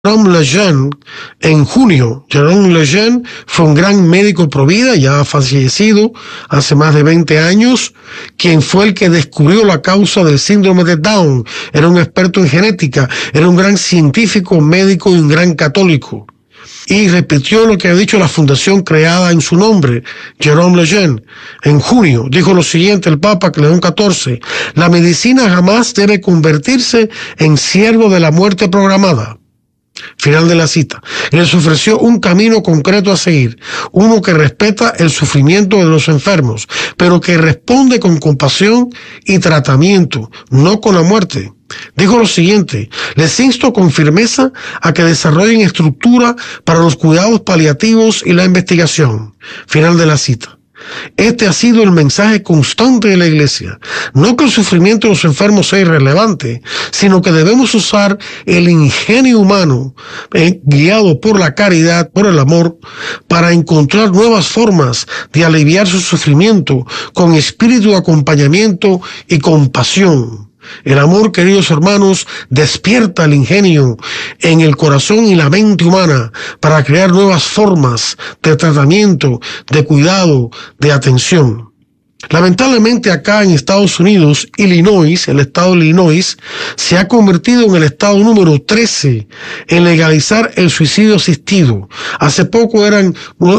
Jerome Lejeune en junio. Jerome Lejeune fue un gran médico pro vida, ya fallecido hace más de 20 años, quien fue el que descubrió la causa del síndrome de Down. Era un experto en genética, era un gran científico, médico y un gran católico. Y repitió lo que ha dicho la fundación creada en su nombre, Jerome Lejeune. En junio dijo lo siguiente el Papa León XIV: la medicina jamás debe convertirse en siervo de la muerte programada. Final de la cita. Y les ofreció un camino concreto a seguir, uno que respeta el sufrimiento de los enfermos, pero que responde con compasión y tratamiento, no con la muerte. Dijo lo siguiente: les insto con firmeza a que desarrollen estructura para los cuidados paliativos y la investigación. Final de la cita. Este ha sido el mensaje constante de la Iglesia. No que el sufrimiento de los enfermos sea irrelevante, sino que debemos usar el ingenio humano, guiado por la caridad, por el amor, para encontrar nuevas formas de aliviar su sufrimiento con espíritu de acompañamiento y compasión. El amor, queridos hermanos, despierta el ingenio en el corazón y la mente humana para crear nuevas formas de tratamiento, de cuidado, de atención. Lamentablemente acá en Estados Unidos, Illinois, el estado de Illinois, se ha convertido en el estado número 13 en legalizar el suicidio asistido. Hace poco eran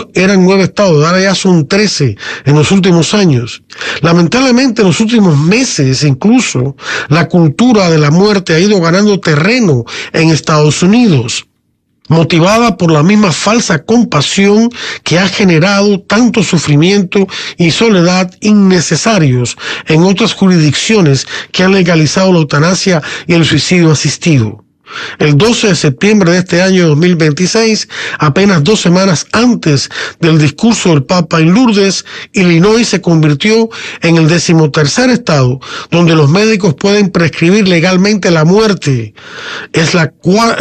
9 estados, ahora ya son 13 en los últimos años. Lamentablemente en los últimos meses incluso la cultura de la muerte ha ido ganando terreno en Estados Unidos, motivada por la misma falsa compasión que ha generado tanto sufrimiento y soledad innecesarios en otras jurisdicciones que han legalizado la eutanasia y el suicidio asistido. El 12 de septiembre de este año 2026, apenas 2 semanas antes del discurso del Papa en Lourdes, Illinois se convirtió en el 13º estado donde los médicos pueden prescribir legalmente la muerte. Es la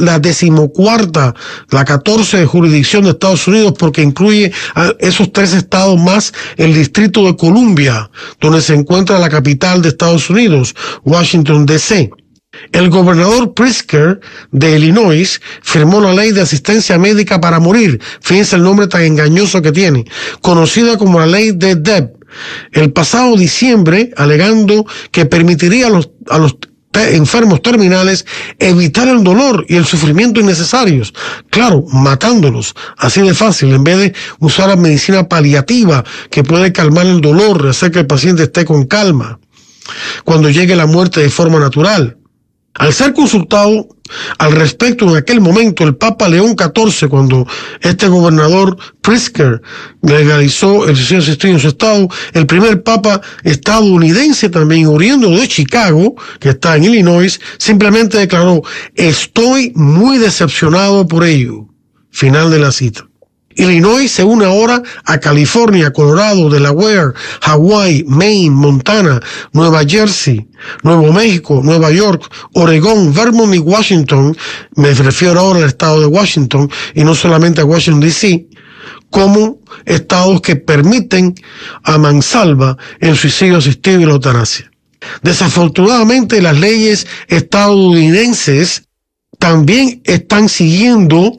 14ª, la 14 de jurisdicción de Estados Unidos, porque incluye a esos 3 estados más el Distrito de Columbia, donde se encuentra la capital de Estados Unidos, Washington, D.C. El gobernador Pritzker de Illinois firmó la ley de asistencia médica para morir, fíjense el nombre tan engañoso que tiene, conocida como la ley de Deb, el pasado diciembre, alegando que permitiría a los enfermos terminales evitar el dolor y el sufrimiento innecesarios, claro, matándolos, así de fácil, en vez de usar la medicina paliativa que puede calmar el dolor, hacer que el paciente esté con calma cuando llegue la muerte de forma natural. Al ser consultado al respecto en aquel momento el Papa León XIV, cuando este gobernador Pritzker legalizó el suicidio asistido en su estado, el primer papa estadounidense también, oriundo de Chicago, que está en Illinois, simplemente declaró: estoy muy decepcionado por ello. Final de la cita. Illinois se une ahora a California, Colorado, Delaware, Hawái, Maine, Montana, Nueva Jersey, Nuevo México, Nueva York, Oregón, Vermont y Washington. Me refiero ahora al estado de Washington y no solamente a Washington, D.C., como estados que permiten a mansalva el suicidio asistido y la eutanasia. Desafortunadamente, las leyes estadounidenses también están siguiendo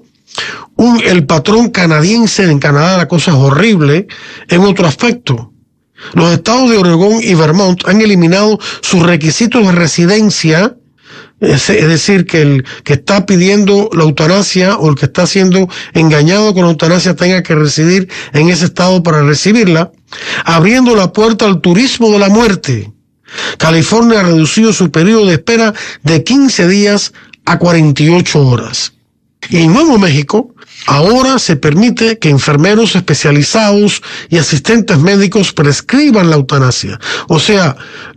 el patrón canadiense. En Canadá la cosa es horrible en otro aspecto. Los estados de Oregón y Vermont han eliminado sus requisitos de residencia, es decir, que el que está pidiendo la eutanasia o el que está siendo engañado con la eutanasia tenga que residir en ese estado para recibirla, abriendo la puerta al turismo de la muerte. California ha reducido su periodo de espera de 15 días a 48 horas. Y en Nuevo México, ahora se permite que enfermeros especializados y asistentes médicos prescriban la eutanasia. O sea,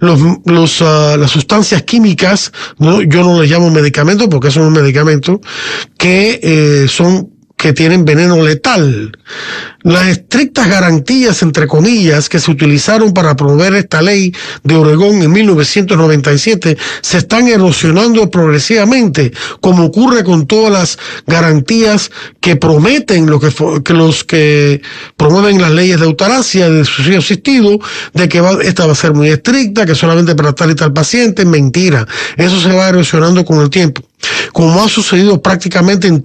las sustancias químicas, yo no les llamo medicamentos porque son medicamentos, que que tienen veneno letal. Las estrictas garantías, entre comillas, que se utilizaron para promover esta ley de Oregón en 1997 se están erosionando progresivamente, como ocurre con todas las garantías que prometen los que promueven las leyes de eutanasia, de suicidio asistido, de que esta va a ser muy estricta, que solamente para tal y tal paciente. Mentira, eso se va erosionando con el tiempo, como ha sucedido prácticamente en